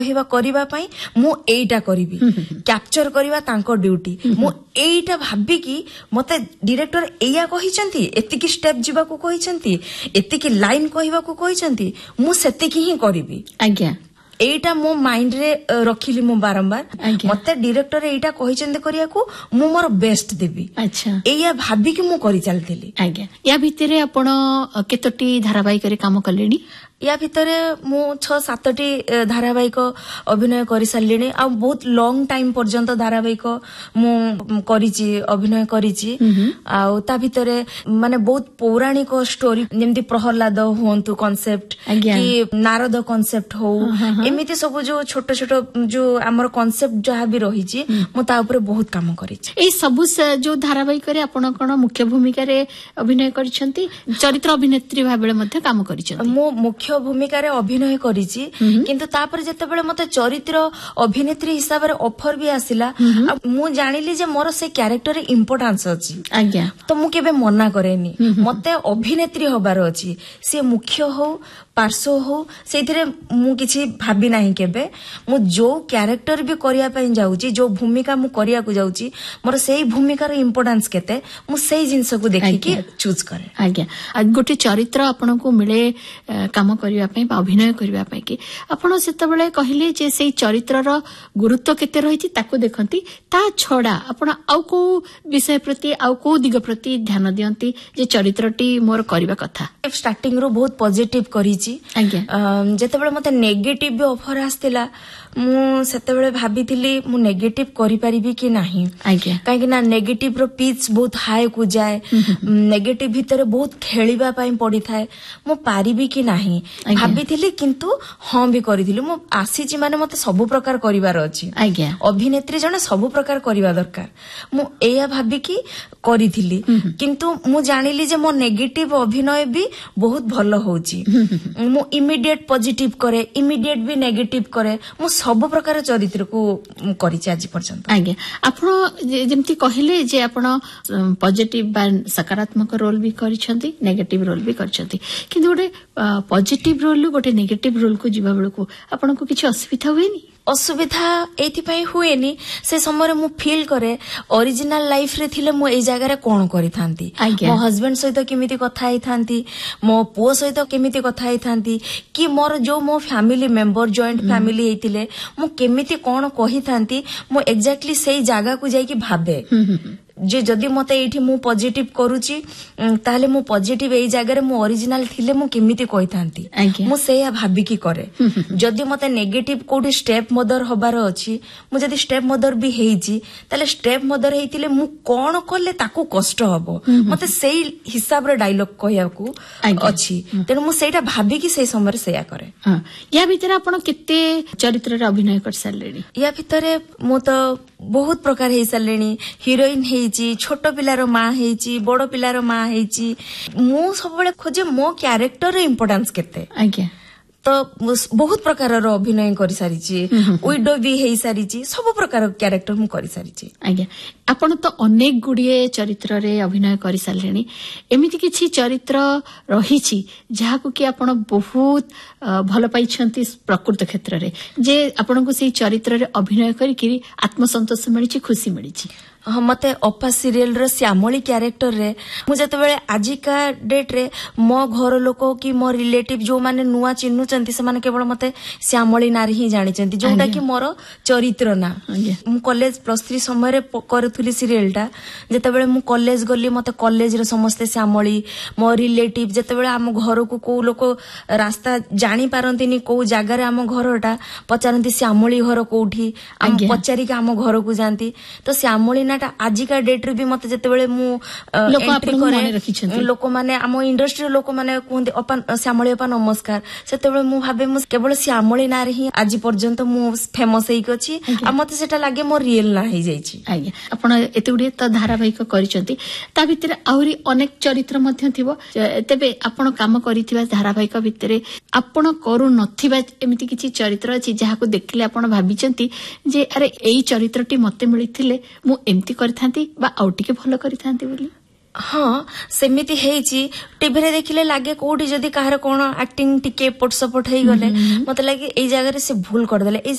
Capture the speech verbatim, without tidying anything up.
କହିବା କରିବା ପାଇଁ ମୁଁ ଏଇଟା କରିବି, କ୍ୟାପଚର କରିବା ତାଙ୍କ ଡ୍ୟୁଟି। ମୁଁ ଏଇଟା ଭାବିକି ମତେ ଡିରେକ୍ଟର ଏଇଆ କହିଛନ୍ତି, ଏତିକି ଷ୍ଟେପ ଯିବାକୁ କହିଛନ୍ତି, ଏତିକି ଲାଇନ କହିବାକୁ କହିଛନ୍ତି, ମୁଁ ସେତିକି ହିଁ କରିବି। ଆଜ୍ଞା, ଏଇଟା ମୋ ମାଇଣ୍ଡ ରେ ରଖିଲି ମୁଁ ବାରମ୍ବାର। ମତେ ଡିରେକ୍ଟର ଏଇଟା କହିଛନ୍ତି କରିବାକୁ, ମୁଁ ମୋର ବେଷ୍ଟ ଦେବି। ଆଚ୍ଛା, ଏଇଆ ଭାବିକି ମୁଁ କରି ଚାଲିଥିଲି। ଆଜ୍ଞା। ୟା ଭିତରେ ଆପଣ କେତୋଟି ଧାରାବାହିକରେ କାମ କଲେଣି? ୟା ଭିତରେ ମୁଁ ଛଅ ସାତଟି ଧାରାବାହିକ ଅଭିନୟ କରିସାରିଲିଣି। ଆଉ ବହୁତ ଲଙ୍ଗ ଟାଇମ ପର୍ଯ୍ୟନ୍ତ ଧାରାବାହିକ ମୁଁ କରିଛି, ଅଭିନୟ କରିଛି। ଆଉ ତା ଭିତରେ ମାନେ ବହୁତ ପୌରାଣିକ ଷ୍ଟୋରି, ଯେମିତି ପ୍ରହ୍ଲାଦ ହୁଅନ୍ତୁ କନସେପ୍ଟ, କି ନାରଦ କନସେପ୍ଟ ହଉ, ଏମିତି ସବୁ ଯୋଉ ଛୋଟ ଛୋଟ ଯୋଉ ଆମର କନସେପ୍ଟ ଯାହା ବି ରହିଛି, ମୁଁ ତା ଉପରେ ବହୁତ କାମ କରିଛି। ଏଇ ସବୁ ଯୋଉ ଧାରାବାହିକରେ ଆପଣ କଣ ମୁଖ୍ୟ ଭୂମିକାରେ ଅଭିନୟ କରିଛନ୍ତି, ଚରିତ୍ର ଅଭିନେତ୍ରୀ ଭାବରେ ମଧ୍ୟ କାମ କରିଛନ୍ତି? ମୁଁ ମୁଖ୍ୟ ଭୂମିକାରେ ଅଭିନୟ କରିଛି, କିନ୍ତୁ ତାପରେ ଯେତେବେଳେ ମତେ ଚରିତ୍ର ଅଭିନେତ୍ରୀ ହିସାବରେ ଅଫର ବି ଆସିଲା, ମୁଁ ଜାଣିଲି ଯେ ମୋର ସେ କ୍ୟାରେକ୍ଟରରେ ଇମ୍ପୋର୍ଟାନ୍ସ ଅଛି। ଆଜ୍ଞା, ତ ମୁଁ କେବେ ମନା କରେନି। ମତେ ଅଭିନେତ୍ରୀ ହବାର ଅଛି, ସେ ମୁଖ୍ୟ ହଉ ପାର୍ଶ୍ୱ ହଉ, ସେଇଥିରେ ମୁଁ କିଛି ଭାବି ନାହିଁ କେବେ। ମୁଁ ଯୋଉ କ୍ୟାରେକ୍ଟର ବି କରିବା ପାଇଁ ଯାଉଛି, ଯୋଉ ଭୂମିକା ମୁଁ କରିବାକୁ ଯାଉଛି, ମୋର ସେଇ ଭୂମିକାର ଇମ୍ପୋର୍ଟାନ୍ସ କେତେ, ମୁଁ ସେଇ ଜିନିଷକୁ ଦେଖିକି ଚୁଜ୍ କରେ। ଆଜ୍ଞା, ଗୋଟେ ଚରିତ୍ର ଆପଣଙ୍କୁ ମିଳେ କାମ କରିବା ପାଇଁ ବା ଅଭିନୟ କରିବା ପାଇଁ କି, ଆପଣ ସେତେବେଳେ କହିଲେ ଯେ ସେଇ ଚରିତ୍ରର ଗୁରୁତ୍ୱ କେତେ ରହିଛି ତାକୁ ଦେଖନ୍ତି, ତା ଛଡା ଆପଣ ଆଉ କୋଉ ବିଷୟ ପ୍ରତି, ଆଉ କୋଉ ଦିଗ ପ୍ରତି ଧ୍ୟାନ ଦିଅନ୍ତି ଯେ ଚରିତ୍ରଟି ମୋର କରିବା କଥା? ଷ୍ଟାର୍ଟିଂ ରୁ ବହୁତ ପଜିଟିଭ କରିଛି। ଆଜ୍ଞା, ଯେତେବେଳେ ମତେ ନେଗେଟିଭ ବି ଅଫର ଆସିଥିଲା, ମୁଁ ସେତେବେଳେ ଭାବିଥିଲି ମୁଁ ନେଗେଟିଭ କରିପାରିବି କି ନାହିଁ। ଆଜ୍ଞା, କାହିଁକି ନା ନେଗେଟିଭ ର ପିଚ୍ ବହୁତ ହାଇ କୁ ଯାଏ, ନେଗେଟିଭ ଭିତରେ ବହୁତ ଖେଳିବା ପାଇଁ ପଡିଥାଏ, ମୁଁ ପାରିବି କି ନାହିଁ ଭାବିଥିଲି। କିନ୍ତୁ ହଁ ବି କରିଥିଲି। ମୁଁ ଆସିଛି ମାନେ ମତେ ସବୁ ପ୍ରକାର କରିବାର ଅଛି। ଆଜ୍ଞା, ଅଭିନେତ୍ରୀ ଜଣେ ସବୁ ପ୍ରକାର କରିବା ଦରକାର, ମୁଁ ଏଇଆ ଭାବିକି କରିଥିଲି। କିନ୍ତୁ ମୁଁ ଜାଣିଲି ଯେ ମୋ ନେଗେଟିଭ ଅଭିନୟ ବି ବହୁତ ଭଲ ହଉଛି। ମୁଁ ଇମିଡିଏଟ ପଜିଟିଭ କରେ, ଇମିଡିଏଟ ବି ନେଗେଟିଭ କରେ, ମୁଁ ସବୁ ପ୍ରକାର ଚରିତ୍ରକୁ କରିଛି ଆଜି ପର୍ଯ୍ୟନ୍ତ। ଆଜ୍ଞା, ଆପଣ ଯେମିତି କହିଲେ ଯେ ଆପଣ ପଜିଟିଭ ବା ସକାରାତ୍ମକ ରୋଲ ବି କରିଛନ୍ତି, ନେଗେଟିଭ ରୋଲ ବି କରିଛନ୍ତି, କିନ୍ତୁ ଗୋଟେ ପଜିଟିଭ ରୋଲରୁ ଗୋଟେ ନେଗେଟିଭ ରୋଲକୁ ଯିବା ବେଳକୁ ଆପଣଙ୍କୁ କିଛି ଅସୁବିଧା ହୁଏନି? ଅସୁବିଧା ଏଇଥିପାଇଁ ହୁଏନି, ସେ ସମୟରେ ମୁଁ ଫିଲ୍ କରେ ଅରିଜିନାଲ ଲାଇଫ ରେ ଥିଲେ ମୁଁ ଏଇ ଜାଗାରେ କଣ କରିଥାନ୍ତି, ମୋ ହଜବେଣ୍ଡ ସହିତ କେମିତି କଥା ହେଇଥାନ୍ତି, ମୋ ପୁଅ ସହିତ କେମିତି କଥା ହେଇଥାନ୍ତି, କି ମୋର ଯୋଉ ମୋ ଫ୍ୟାମିଲି ମେମ୍ବର ଜଏଣ୍ଟ ଫ୍ୟାମିଲି ହେଇଥିଲେ ମୁଁ କେମିତି କଣ କହିଥାନ୍ତି। ମୁଁ ଏକ୍ଜାକ୍ଟଲି ସେଇ ଜାଗାକୁ ଯାଇକି ଭାବେ ଯେ ଯଦି ମତେ ଏଇଠି ମୁଁ ପଜିଟିଭ କରୁଛି, ତାହେଲେ ମୁଁ ପଜିଟିଭ ଏଇ ଜାଗାରେ ମୁଁ ଅରିଜିନାଲ ଥିଲେ ମୁଁ କେମିତି କହିଥାନ୍ତି, ମୁଁ ସେଇଆ ଭାବିକି କରେ। ଯଦି ମତେ ନେଗେଟିଭ କୋଉଠି ଷ୍ଟେପ ମଦର ହବାର ଅଛି, ମୁଁ ଯଦି ଷ୍ଟେପ ମଦର ବି ହେଇଛି, ତାହେଲେ ଷ୍ଟେପ ମଦର ହେଇଥିଲେ ମୁଁ କଣ କଲେ ତାକୁ କଷ୍ଟ ହବ, ମତେ ସେଇ ହିସାବରେ ଡାଇଲଗ କହିବାକୁ ଅଛି। ତେଣୁ ମୁଁ ସେଇଟା ଭାବିକି ସେଇ ସମୟରେ ସେଇଆ କରେ। ୟା ଭିତରେ ଆପଣ କେତେ ଚରିତ୍ରରେ ଅଭିନୟ କରିସାରିଲେଣି? ୟା ଭିତରେ ମୁଁ ତ ବହୁତ ପ୍ରକାର ହେଇସାରିଲେଣି। ହିରୋଇନ ହେଇଛି, ଛୋଟ ପିଲାର ମା ହେଇଛି, ବଡ ପିଲାର ମା ହେଇଛି। ମୁଁ ସବୁବେଳେ ଖୋଜେ ମୋ କ୍ୟାରେକ୍ଟରର ଇମ୍ପୋର୍ଟାନ୍ସ କେତେ। ଆଜ୍ଞା, ତ ବହୁତ ପ୍ରକାରର ଅଭିନୟ କରିସାରିଛି, ୱିଡୋ ବି ହେଇସାରିଛି, ସବୁ ପ୍ରକାର କ୍ୟାରେକ୍ଟର ମୁଁ କରିସାରିଛି। ଆଜ୍ଞା, ଆପଣ ତ ଅନେକ ଗୁଡିଏ ଚରିତ୍ରରେ ଅଭିନୟ କରିସାରିଲେଣି, ଏମିତି କିଛି ଚରିତ୍ର ରହିଛି ଯାହାକୁ କି ଆପଣ ବହୁତ ଭଲ ପାଇଛନ୍ତି ପ୍ରକୃତ କ୍ଷେତ୍ରରେ, ଯେ ଆପଣଙ୍କୁ ସେଇ ଚରିତ୍ରରେ ଅଭିନୟ କରିକି ଆତ୍ମସନ୍ତୋଷ ମିଳିଛି, ଖୁସି ମିଳିଛି? ହଁ, ମତେ ଅପା ସିରିଏଲ ର ଶ୍ୟାମଳୀ କ୍ୟାରେକ୍ଟରରେ ମୁଁ ଯେତେବେଳେ ଆଜିକା ଡେଟ୍ରେ ମୋ ଘର ଲୋକ କି ମୋ ରିଲେଟିଭ ଯୋଉମାନେ ନୂଆ ଚିହ୍ନୁଛନ୍ତି, ସେମାନେ କେବଳ ମତେ ଶ୍ୟାମଳୀ ନାଁରେ ହିଁ ଜାଣିଛନ୍ତି, ଯୋଉଟା କି ମୋର ଚରିତ୍ର ନା। ମୁଁ କଲେଜ ପ୍ଲସ୍ ଥ୍ରୀ ସମୟରେ କରୁଥିଲି ସିରିଏଲଟା। ଯେତେବେଳେ ମୁଁ କଲେଜ ଗଲି, ମତେ କଲେଜରେ ସମସ୍ତେ ଶ୍ୟାମଳୀ, ମୋ ରିଲେଟିଭ, ଯେତେବେଳେ ଆମ ଘରକୁ କୋଉ ଲୋକ ରାସ୍ତା ଜାଣିପାରନ୍ତିନି କୋଉ ଜାଗାରେ ଆମ ଘରଟା, ପଚାରନ୍ତି ଶ୍ୟାମଳୀ ଘର କୋଉଠି, ପଚାରିକି ଆମ ଘରକୁ ଯାଆନ୍ତି। ତ ଶ୍ୟାମଳୀ ଆଜିକା ଡେଟ୍ରେ ବି ମତେ ଯେତେବେଳେ ମୁଁ ଏଣ୍ଟ୍ରି କରେ, ଲୋକମାନେ ଆମ ଇଣ୍ଡଷ୍ଟ୍ରିର ଲୋକମାନେ କୁହନ୍ତି ଅପା ଶ୍ୟାମଳୀ ଅପା ନମସ୍କାର, ସେତେବେଳେ ମୁଁ ଭାବେ ମୁଁ କେବଳ ଶ୍ୟାମଳୀ ନାଁରେ ହିଁ ଆଜି ପର୍ଯ୍ୟନ୍ତ ମୁଁ ଫେମସ ହେଇକି ଅଛି। ଆଉ ମତେ ସେଟା ଲାଗେ ମୋ ରିଏଲ ନାଁ ହେଇଯାଇଛି। ଆଜ୍ଞା, ଆପଣ ଏତେ ଗୁଡିଏ ତ ଧାରାବାହିକ କରିଛନ୍ତି, ତା ଭିତରେ ଆହୁରି ଅନେକ ଚରିତ୍ର ମଧ୍ୟ ଥିବ। ତେବେ ଆପଣ କାମ କରିଥିବା ଧାରାବାହିକ ଭିତରେ ଆପଣ କରୁନଥିବା ଏମିତି କିଛି ଚରିତ୍ର ଅଛି ଯାହାକୁ ଦେଖିଲେ ଆପଣ ଭାବିଛନ୍ତି ଯେ ଆରେ ଏଇ ଚରିତ୍ରଟି ମତେ ମିଳିଥିଲେ ମୁଁ ଏମିତି କରିଥାନ୍ତି ବା ଆଉ ଟିକେ ଭଲ କରିଥାନ୍ତି ବୋଲି? ହଁ ସେମିତି ହେଇଛି ଟିଭିରେ ଦେଖିଲେ ଲାଗେ କୋଉଠି ଯଦି କାହାର କଣ ଆକ୍ଟିଂ ଟିକେ ଏପଟ ସେପଟ ହେଇଗଲେ ମତେ ଲାଗେ ଏଇ ଜାଗାରେ ସେ ଭୁଲ କରିଦେଲେ।